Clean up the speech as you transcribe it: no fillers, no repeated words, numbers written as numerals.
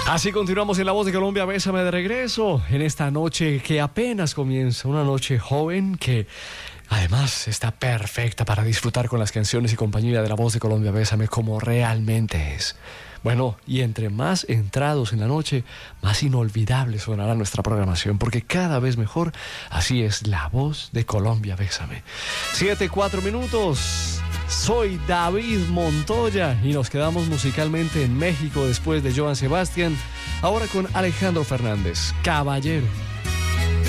Así continuamos en La Voz de Colombia, Bésame de regreso, en esta noche que apenas comienza, una noche joven que además está perfecta para disfrutar con las canciones y compañía de La Voz de Colombia, Bésame como realmente es. Bueno, y entre más entrados en la noche, más inolvidable sonará nuestra programación, porque cada vez mejor, así es La Voz de Colombia, Bésame. 7:04. Soy David Montoya y nos quedamos musicalmente en México después de Joan Sebastián, ahora con Alejandro Fernández, Caballero.